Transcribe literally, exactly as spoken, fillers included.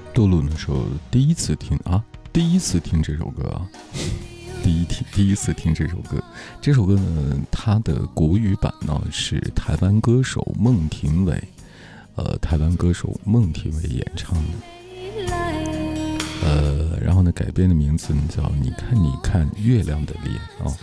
杜鲁那时候第一次听啊，第一次听这首歌啊，第一听第一次听这首歌。这首歌呢，它的国语版呢是台湾歌手孟庭苇，呃，台湾歌手孟庭苇演唱的。呃，然后呢，改编的名字呢叫《你看你看月亮的脸》啊。